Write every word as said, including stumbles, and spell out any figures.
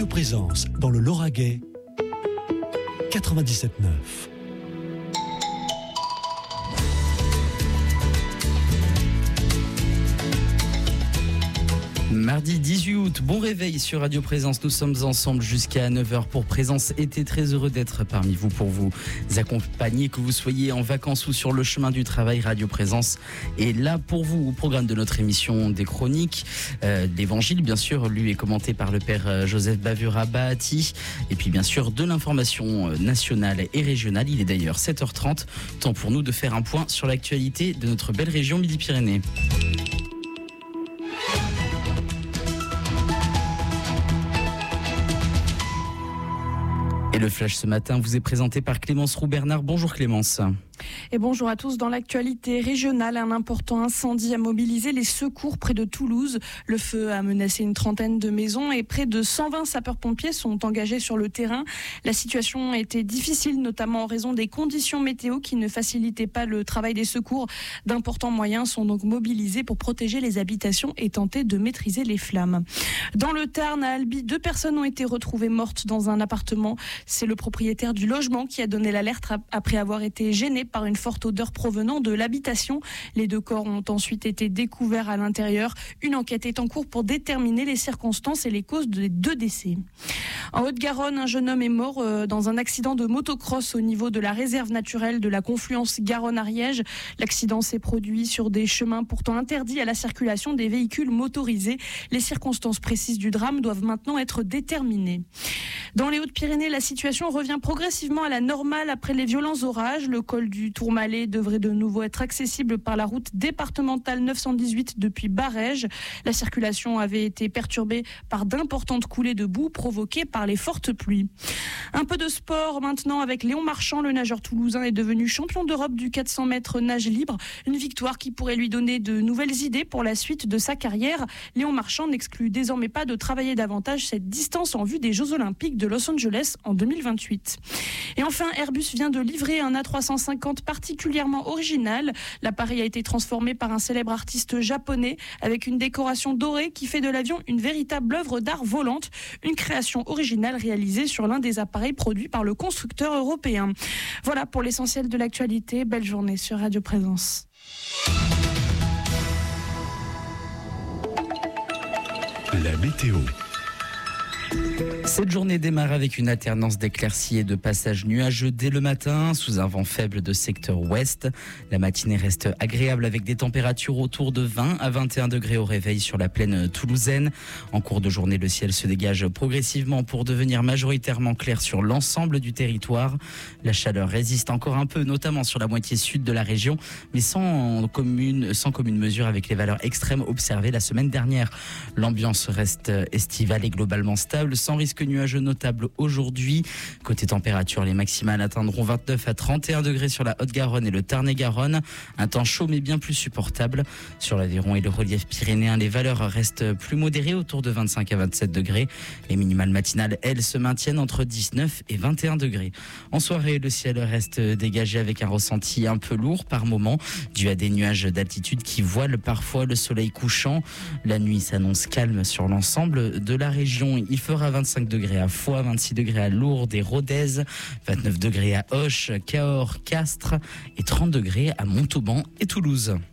Radio Présence dans le Lauragais, quatre-vingt-dix-sept neuf. Mardi dix-huit août, bon réveil sur Radio Présence. Nous sommes ensemble jusqu'à neuf heures pour Présence Été. Très heureux d'être parmi vous pour vous accompagner, que vous soyez en vacances ou sur le chemin du travail. Radio Présence est là pour vous. Au programme de notre émission des chroniques, euh, l'Évangile, bien sûr, lu et commenté par le Père Joseph Bavura Bahati. Et puis, bien sûr, de l'information nationale et régionale. Il est d'ailleurs sept heures trente. Temps pour nous de faire un point sur l'actualité de notre belle région Midi-Pyrénées. Et le flash ce matin vous est présenté par Clémence Roux-Bernard. Bonjour Clémence. Et bonjour à tous. Dans l'actualité régionale, un important incendie a mobilisé les secours près de Toulouse. Le feu a menacé une trentaine de maisons et près de cent vingt sapeurs-pompiers sont engagés sur le terrain. La situation était difficile, notamment en raison des conditions météo qui ne facilitaient pas le travail des secours. D'importants moyens sont donc mobilisés pour protéger les habitations et tenter de maîtriser les flammes. Dans le Tarn, à Albi, deux personnes ont été retrouvées mortes dans un appartement. C'est le propriétaire du logement qui a donné l'alerte après avoir été gêné par une forte odeur provenant de l'habitation. Les deux corps ont ensuite été découverts à l'intérieur. Une enquête est en cours pour déterminer les circonstances et les causes des deux décès. En Haute-Garonne, un jeune homme est mort dans un accident de motocross au niveau de la réserve naturelle de la confluence Garonne-Ariège. L'accident s'est produit sur des chemins pourtant interdits à la circulation des véhicules motorisés. Les circonstances précises du drame doivent maintenant être déterminées. Dans les Hautes-Pyrénées, la situation revient progressivement à la normale après les violents orages. Le col du Tourmalet devrait de nouveau être accessible par la route départementale neuf cent dix-huit depuis Barège. La circulation avait été perturbée par d'importantes coulées de boue provoquées par les fortes pluies. Un peu de sport maintenant avec Léon Marchand. Le nageur toulousain est devenu champion d'Europe du quatre cents mètres nage libre. Une victoire qui pourrait lui donner de nouvelles idées pour la suite de sa carrière. Léon Marchand n'exclut désormais pas de travailler davantage cette distance en vue des Jeux Olympiques de Los Angeles en deux mille vingt-huit. Et enfin, Airbus vient de livrer un A trois cent cinquante particulièrement original. L'appareil a été transformé par un célèbre artiste japonais avec une décoration dorée qui fait de l'avion une véritable œuvre d'art volante. Une création originale réalisée sur l'un des appareils produits par le constructeur européen. Voilà pour l'essentiel de l'actualité. Belle journée sur Radio Présence. La météo. Cette journée démarre avec une alternance d'éclaircies et de passages nuageux dès le matin, sous un vent faible de secteur ouest. La matinée reste agréable avec des températures autour de vingt à vingt et un degrés au réveil sur la plaine toulousaine. En cours de journée, le ciel se dégage progressivement pour devenir majoritairement clair sur l'ensemble du territoire. La chaleur résiste encore un peu, notamment sur la moitié sud de la région, mais sans commune, sans commune mesure avec les valeurs extrêmes observées la semaine dernière. L'ambiance reste estivale et globalement stable, sans risque nuageux notable aujourd'hui. Côté température, les maximales atteindront vingt-neuf à trente et un degrés sur la Haute-Garonne et le Tarn-et-Garonne. Un temps chaud mais bien plus supportable. Sur l'Aveyron et le relief pyrénéen, les valeurs restent plus modérées, autour de vingt-cinq à vingt-sept degrés. Les minimales matinales, elles, se maintiennent entre dix-neuf et vingt et un degrés. En soirée, le ciel reste dégagé avec un ressenti un peu lourd par moments, dû à des nuages d'altitude qui voilent parfois le soleil couchant. La nuit s'annonce calme sur l'ensemble de la région. Il fera vingt-cinq degrés à Foix, vingt-six degrés à Lourdes et Rodez, vingt-neuf degrés à Auch, Cahors, Castres et trente degrés à Montauban et Toulouse.